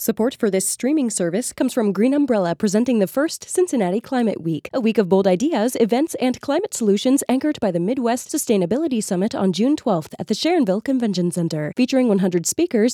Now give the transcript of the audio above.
Support for this streaming service comes from Green Umbrella, presenting the first Cincinnati Climate Week, a week of bold ideas, events, and climate solutions anchored by the Midwest Sustainability Summit on June 12th at the Sharonville Convention Center. Featuring 100 speakers,